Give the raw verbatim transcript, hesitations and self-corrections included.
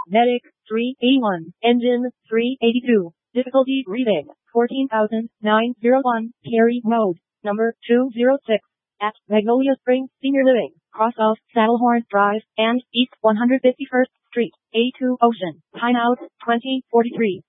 Medic, three eighty-one. Engine, three eighty-two. Difficulty reading, fourteen thousand nine hundred one. Carry mode, number two oh six. At Magnolia Springs Senior Living, cross off Saddlehorn Drive, and East one hundred fifty-first Street, A two Ocean, timeout, twenty forty-three.